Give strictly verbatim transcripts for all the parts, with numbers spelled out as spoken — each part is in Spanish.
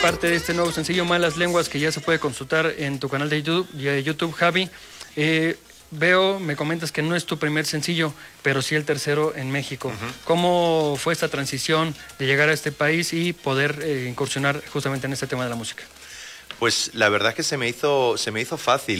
parte de este nuevo sencillo Malas Lenguas, que ya se puede consultar en tu canal de YouTube, de YouTube Javi. Eh, veo, me comentas que no es tu primer sencillo, pero sí el tercero en México. Uh-huh. ¿Cómo fue esta transición de llegar a este país y poder eh, incursionar justamente en este tema de la música? Pues la verdad es que se me hizo, se me hizo fácil,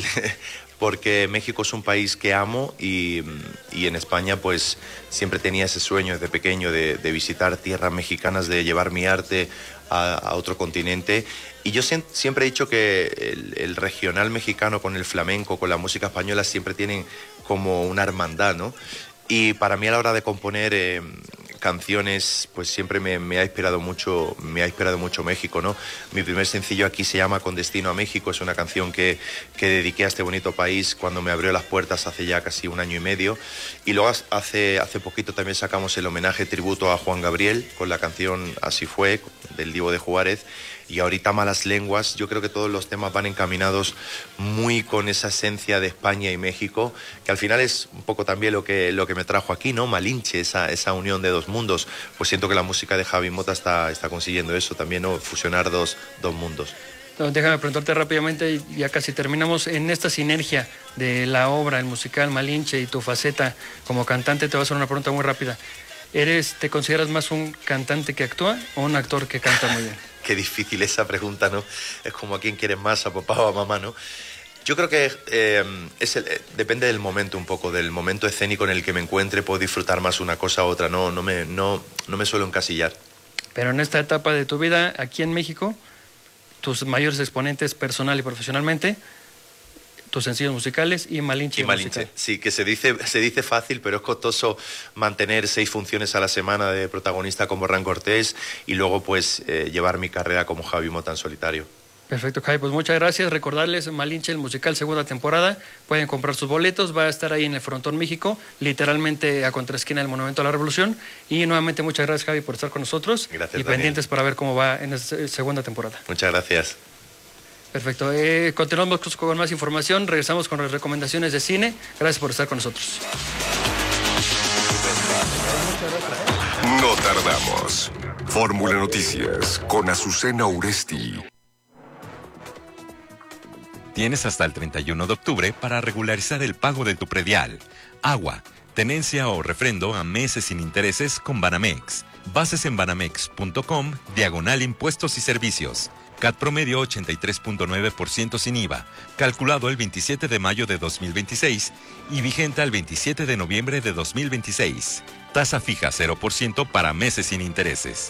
porque México es un país que amo y, y en España pues siempre tenía ese sueño desde pequeño de, de visitar tierras mexicanas, de llevar mi arte a, a otro continente. Y yo se, siempre he dicho que el, el regional mexicano con el flamenco, con la música española, siempre tienen como una hermandad, ¿no? Y para mí a la hora de componer eh, canciones, pues siempre me, me ha inspirado mucho, me ha inspirado mucho México, ¿no? Mi primer sencillo aquí se llama Con Destino a México, es una canción que, que dediqué a este bonito país cuando me abrió las puertas hace ya casi un año y medio. Y luego hace, hace poquito también sacamos el homenaje tributo a Juan Gabriel con la canción Así Fue, del Divo de Juárez. Y ahorita Malas Lenguas, yo creo que todos los temas van encaminados muy con esa esencia de España y México, que al final es un poco también lo que, lo que me trajo aquí, ¿no? Malinche, esa, esa unión de dos mundos. Pues siento que la música de Javi Mota está, está consiguiendo eso también, ¿no? Fusionar dos, dos mundos. No, déjame preguntarte rápidamente, ya casi terminamos, en esta sinergia de la obra, el musical Malinche y tu faceta como cantante, te voy a hacer una pregunta muy rápida. ¿Eres, te consideras más un cantante que actúa o un actor que canta muy bien? Qué difícil esa pregunta, ¿no? Es como a quién quieres más, a papá o a mamá, ¿no? Yo creo que eh, es el, eh, depende del momento un poco, del momento escénico en el que me encuentre, puedo disfrutar más una cosa u otra, no, no, me, no, no me suelo encasillar. Pero en esta etapa de tu vida, aquí en México, tus mayores exponentes personal y profesionalmente, tus sencillos musicales y Malinche. Y Malinche, musical. Sí, que se dice, se dice fácil, pero es costoso mantener seis funciones a la semana de protagonista como Hernán Cortés y luego pues eh, llevar mi carrera como Javi Mota en solitario. Perfecto, Javi, pues muchas gracias. Recordarles Malinche, el musical, segunda temporada. Pueden comprar sus boletos, va a estar ahí en el Frontón México, literalmente a contraesquina del Monumento a la Revolución. Y nuevamente muchas gracias, Javi, por estar con nosotros. Gracias, y Daniel. Pendientes para ver cómo va en esta segunda temporada. Muchas gracias. Perfecto. Eh, continuamos con más información. Regresamos con las recomendaciones de cine. Gracias por estar con nosotros. No tardamos. Fórmula Noticias con Azucena Uresti. Tienes hasta el treinta y uno de octubre para regularizar el pago de tu predial, agua, tenencia o refrendo a meses sin intereses con Banamex. Bases en banamex punto com, diagonal impuestos y servicios. C A T promedio ochenta y tres punto nueve por ciento sin I V A, calculado el veintisiete de mayo de dos mil veintiséis y vigente al veintisiete de noviembre de dos mil veintiséis. Tasa fija cero por ciento para meses sin intereses.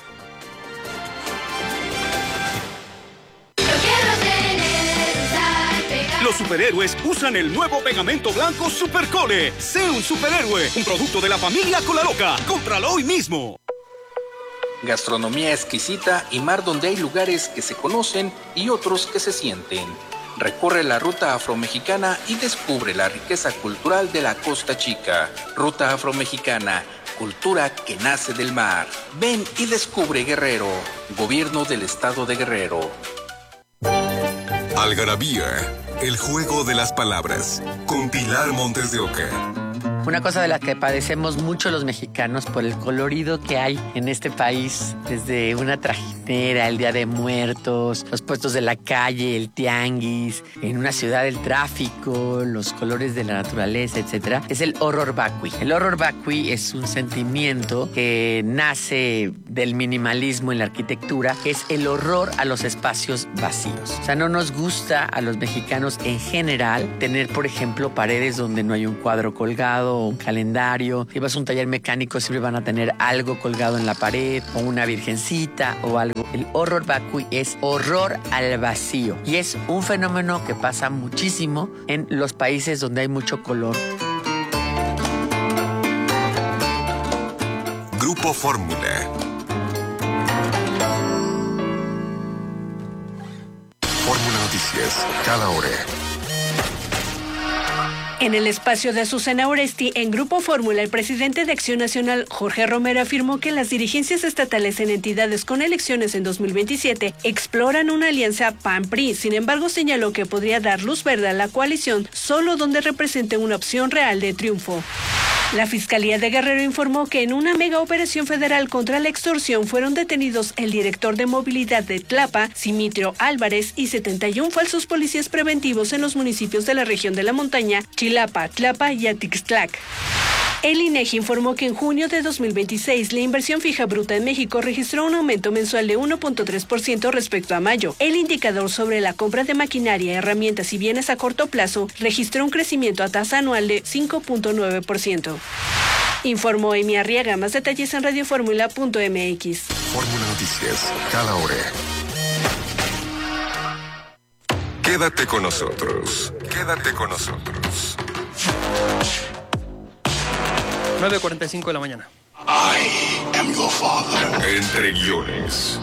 Los superhéroes usan el nuevo pegamento blanco Supercole. Sé un superhéroe, un producto de la familia Colaloca. Cómpralo hoy mismo. Gastronomía exquisita y mar donde hay lugares que se conocen y otros que se sienten. Recorre la ruta afromexicana y descubre la riqueza cultural de la Costa Chica. Ruta afromexicana, cultura que nace del mar. Ven y descubre Guerrero. Gobierno del Estado de Guerrero. Algarabía, el juego de las palabras, con Pilar Montes de Oca. Una cosa de la que padecemos mucho los mexicanos por el colorido que hay en este país, desde una trajinera, el Día de Muertos, los puestos de la calle, el tianguis, en una ciudad el tráfico, los colores de la naturaleza, etcétera, es el horror vacui. El horror vacui es un sentimiento que nace del minimalismo en la arquitectura, que es el horror a los espacios vacíos. O sea, no nos gusta a los mexicanos en general tener, por ejemplo, paredes donde no hay un cuadro colgado, o un calendario. Si vas a un taller mecánico siempre van a tener algo colgado en la pared o una virgencita o algo. El horror vacui es horror al vacío y es un fenómeno que pasa muchísimo en los países donde hay mucho color. Grupo Fórmula. Fórmula Noticias, cada hora. En el espacio de Azucena Oresti, en Grupo Fórmula, el presidente de Acción Nacional, Jorge Romero, afirmó que las dirigencias estatales en entidades con elecciones en dos mil veintisiete exploran una alianza P A N P R I. Sin embargo, señaló que podría dar luz verde a la coalición solo donde represente una opción real de triunfo. La Fiscalía de Guerrero informó que en una mega operación federal contra la extorsión fueron detenidos el director de movilidad de Tlapa, Simitrio Álvarez, y setenta y uno falsos policías preventivos en los municipios de la región de la montaña, Chilapa, Tlapa y Atixtlac. El INEGI informó que en junio de dos mil veintiséis la inversión fija bruta en México registró un aumento mensual de uno punto tres por ciento respecto a mayo. El indicador sobre la compra de maquinaria, herramientas y bienes a corto plazo registró un crecimiento a tasa anual de cinco punto nueve por ciento. Informó Emi Arriaga. Más detalles en radioformula punto m x. Fórmula Noticias, cada hora. Quédate con nosotros. Quédate con nosotros. nueve cuarenta y cinco de la mañana. I am your father. Entre guiones.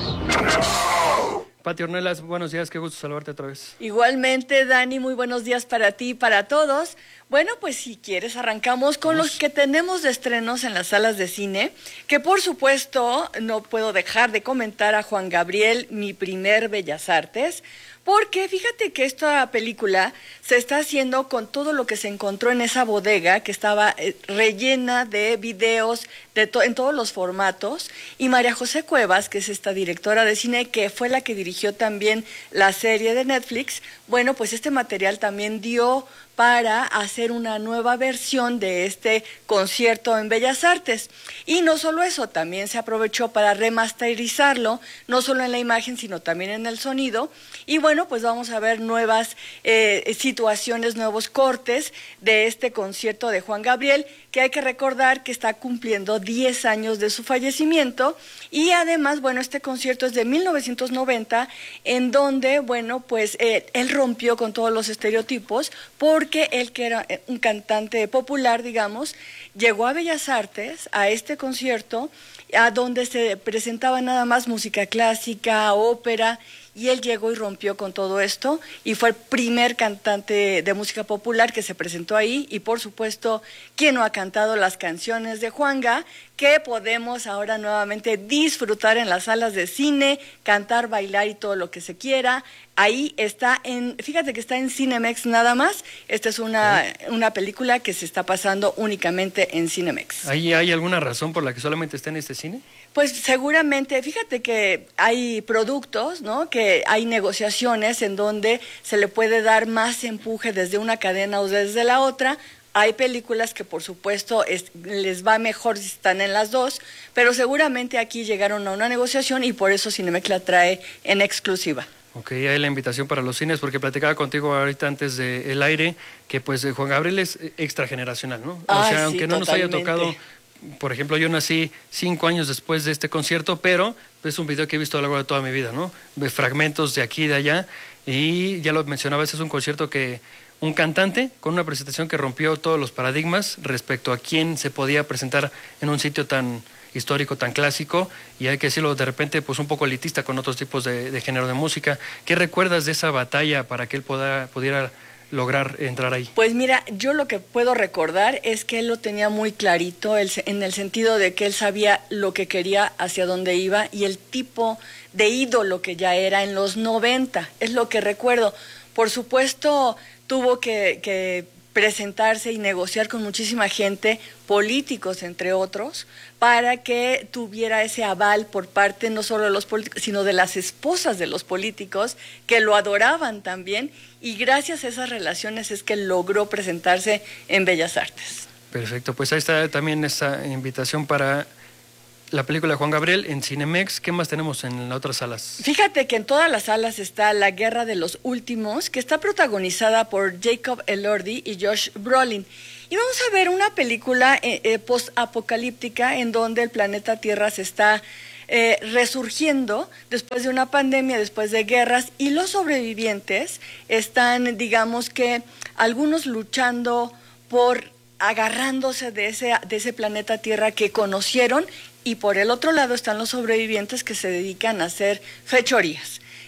Pati Ornelas, buenos días, qué gusto saludarte otra vez. Igualmente, Dani, muy buenos días para ti y para todos. Bueno, pues si quieres arrancamos con Vamos. los que tenemos de estrenos en las salas de cine, que por supuesto no puedo dejar de comentar a Juan Gabriel, Mi primer Bellas Artes, porque fíjate que esta película se está haciendo con todo lo que se encontró en esa bodega que estaba eh, rellena de videos de to- en todos los formatos, y María José Cuevas, que es esta directora de cine que fue la que dirigió también la serie de Netflix, bueno, pues este material también dio para hacer una nueva versión de este concierto en Bellas Artes. Y no solo eso, también se aprovechó para remasterizarlo, no solo en la imagen, sino también en el sonido. Y bueno, pues vamos a ver nuevas eh, situaciones, nuevos cortes de este concierto de Juan Gabriel, que hay que recordar que está cumpliendo diez años de su fallecimiento. Y además, bueno, este concierto es de mil novecientos noventa, en donde, bueno, pues eh, él rompió con todos los estereotipos, porque él, que era un cantante popular, digamos, llegó a Bellas Artes, a este concierto, a donde se presentaba nada más música clásica, ópera, y él llegó y rompió con todo esto, y fue el primer cantante de música popular que se presentó ahí, y por supuesto, ¿quién no ha cantado las canciones de Juanga?, que podemos ahora nuevamente disfrutar en las salas de cine, cantar, bailar y todo lo que se quiera. Ahí está en, fíjate que está en Cinemex nada más. Esta es una, una película que se está pasando únicamente en Cinemex. ¿Ahí hay alguna razón por la que solamente está en este cine? Pues seguramente, fíjate que hay productos, ¿no?, que hay negociaciones en donde se le puede dar más empuje desde una cadena o desde la otra. Hay películas que por supuesto es, les va mejor si están en las dos, pero seguramente aquí llegaron a una negociación y por eso Cinemex la trae en exclusiva. Ok, hay la invitación para los cines, porque platicaba contigo ahorita antes del aire, que pues Juan Gabriel es extrageneracional, ¿no? O Ay, sea, sí, aunque no nos totalmente. haya tocado, por ejemplo, yo nací cinco años después de este concierto, pero es un video que he visto a lo largo de toda mi vida, ¿no? De fragmentos de aquí y de allá, y ya lo mencionaba, ese es un concierto que un cantante con una presentación que rompió todos los paradigmas respecto a quién se podía presentar en un sitio tan histórico, tan clásico, y hay que decirlo, de repente pues un poco elitista con otros tipos de, de género de música. ¿Qué recuerdas de esa batalla para que él pueda, pudiera lograr entrar ahí? Pues mira, yo lo que puedo recordar es que él lo tenía muy clarito, él, en el sentido de que él sabía lo que quería, hacia dónde iba, y el tipo de ídolo que ya era en los noventa, es lo que recuerdo. Por supuesto, tuvo que, que presentarse y negociar con muchísima gente, políticos entre otros, para que tuviera ese aval por parte no solo de los políticos, sino de las esposas de los políticos, que lo adoraban también, y gracias a esas relaciones es que logró presentarse en Bellas Artes. Perfecto, pues ahí está también esta invitación para la película de Juan Gabriel en Cinemex. ¿Qué más tenemos en las otras salas? Fíjate que en todas las salas está La Guerra de los Últimos, que está protagonizada por Jacob Elordi y Josh Brolin. Y vamos a ver una película eh, eh, post-apocalíptica en donde el planeta Tierra se está eh, resurgiendo después de una pandemia, después de guerras, y los sobrevivientes están, digamos que, algunos luchando por agarrándose de ese, de ese planeta Tierra que conocieron, y por el otro lado están los sobrevivientes que se dedican a hacer fechorías.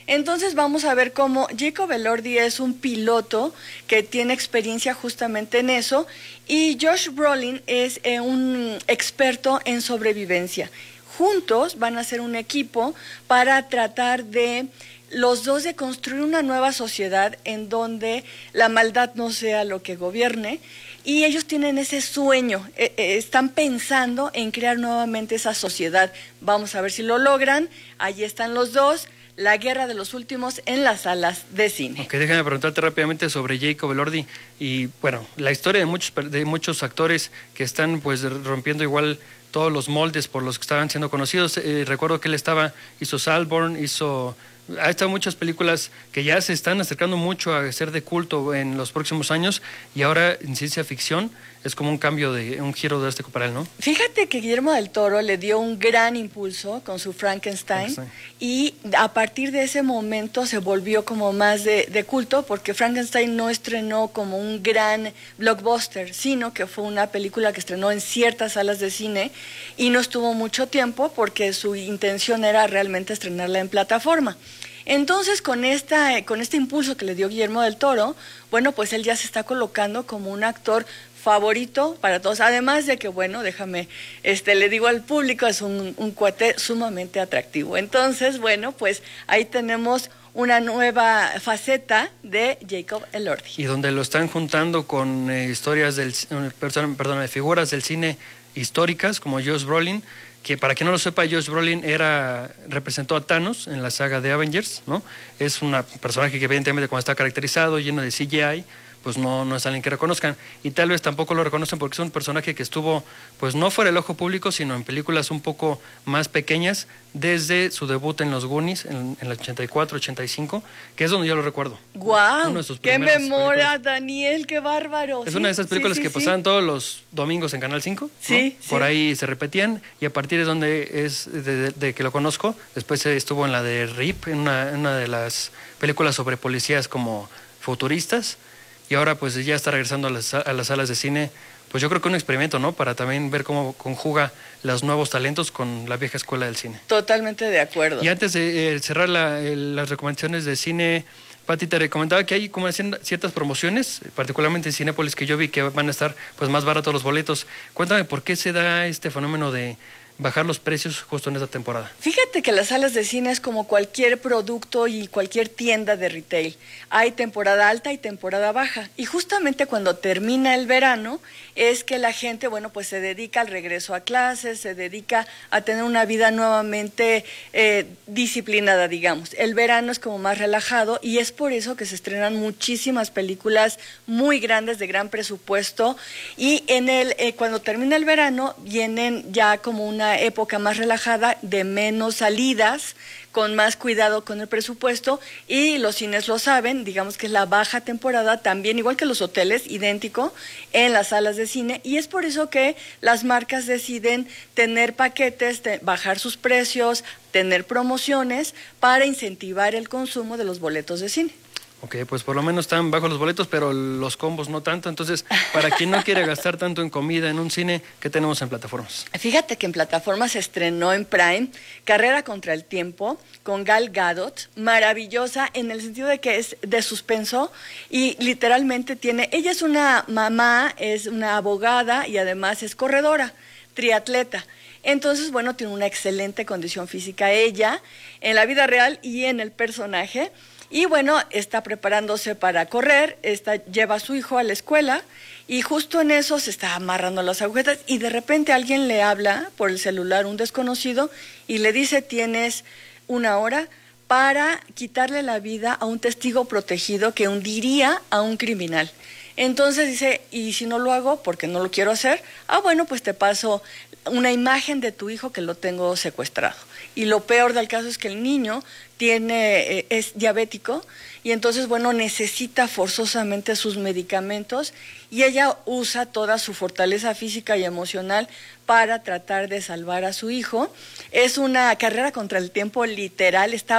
Entonces vamos a ver cómo Jacob Elordi es un piloto que tiene experiencia justamente en eso y Josh Brolin es eh, un experto en sobrevivencia. Juntos van a ser un equipo para tratar de los dos de construir una nueva sociedad en donde la maldad no sea lo que gobierne. Y ellos tienen ese sueño, eh, eh, están pensando en crear nuevamente esa sociedad. Vamos a ver si lo logran. Allí están los dos, la guerra de los últimos en las salas de cine. Ok, déjame preguntarte rápidamente sobre Jacob Elordi. Y bueno, la historia de muchos, de muchos actores que están pues rompiendo igual todos los moldes por los que estaban siendo conocidos. Eh, recuerdo que él estaba, hizo Saltburn, hizo... Ha estado muchas películas que ya se están acercando mucho a ser de culto en los próximos años y ahora en ciencia ficción es como un cambio, de un giro drástico para él, ¿no? Fíjate que Guillermo del Toro le dio un gran impulso con su Frankenstein, Frankenstein. Y a partir de ese momento se volvió como más de, de culto porque Frankenstein no estrenó como un gran blockbuster, sino que fue una película que estrenó en ciertas salas de cine y no estuvo mucho tiempo porque su intención era realmente estrenarla en plataforma. Entonces, con esta, con este impulso que le dio Guillermo del Toro, bueno, pues él ya se está colocando como un actor favorito para todos, además de que, bueno, déjame, este, le digo al público, es un, un cuate sumamente atractivo. Entonces, bueno, pues ahí tenemos una nueva faceta de Jacob Elordi. Y donde lo están juntando con eh, historias del, perdón, perdón, de figuras del cine históricas, como Josh Brolin, que para quien no lo sepa, Josh Brolin era, representó a Thanos en la saga de Avengers, ¿no? Es un personaje que evidentemente cuando está caracterizado, lleno de C G I, pues no, no es alguien que reconozcan. Y tal vez tampoco lo reconocen porque es un personaje que estuvo, pues no fuera del ojo público, sino en películas un poco más pequeñas, desde su debut en Los Goonies, en, en el ochenta y cuatro, ochenta y cinco, que es donde yo lo recuerdo. ¡Guau! Wow, ¡qué memoria, películas. Daniel! ¡Qué bárbaro! Es sí, una de esas películas sí, sí, que sí. pasaban todos los domingos en Canal cinco, sí, ¿no? sí. Por ahí se repetían, y a partir de donde es de, de, de que lo conozco, después estuvo en la de R I P, en una, en una de las películas sobre policías como futuristas, y ahora pues ya está regresando a las, a las salas de cine. Pues yo creo que un experimento, ¿no? Para también ver cómo conjuga los nuevos talentos con la vieja escuela del cine. Totalmente de acuerdo. Y antes de eh, cerrar la, el, las recomendaciones de cine, Pati, te recomendaba que hay como decían, ciertas promociones, particularmente en Cinépolis, que yo vi que van a estar pues más baratos los boletos. Cuéntame, ¿por qué se da este fenómeno de bajar los precios justo en esta temporada? Fíjate que las salas de cine es como cualquier producto y cualquier tienda de retail. Hay temporada alta y temporada baja. Y justamente cuando termina el verano es que la gente, bueno, pues se dedica al regreso a clases, se dedica a tener una vida nuevamente eh, disciplinada, digamos. El verano es como más relajado y es por eso que se estrenan muchísimas películas muy grandes de gran presupuesto. Y en el eh, cuando termina el verano vienen ya como una época más relajada, de menos salidas, con más cuidado con el presupuesto, y los cines lo saben, digamos que es la baja temporada también, igual que los hoteles, idéntico, en las salas de cine, y es por eso que las marcas deciden tener paquetes, de bajar sus precios, tener promociones, para incentivar el consumo de los boletos de cine. Ok, pues por lo menos están bajos los boletos, pero los combos no tanto. Entonces, para quien no quiere gastar tanto en comida en un cine, ¿qué tenemos en plataformas? Fíjate que en plataformas se estrenó en Prime Carrera contra el Tiempo, con Gal Gadot, maravillosa en el sentido de que es de suspenso y literalmente tiene... Ella es una mamá, es una abogada y además es corredora, triatleta. Entonces, bueno, tiene una excelente condición física ella, en la vida real y en el personaje. Y bueno, está preparándose para correr, está, lleva a su hijo a la escuela y justo en eso se está amarrando las agujetas y de repente alguien le habla por el celular, un desconocido, y le dice: tienes una hora para quitarle la vida a un testigo protegido que hundiría a un criminal. Entonces dice: ¿y si no lo hago porque no lo quiero hacer? Ah, bueno, pues te paso una imagen de tu hijo que lo tengo secuestrado. Y lo peor del caso es que el niño tiene, eh, es diabético y entonces, bueno, necesita forzosamente sus medicamentos y ella usa toda su fortaleza física y emocional para tratar de salvar a su hijo. Es una carrera contra el tiempo literal, está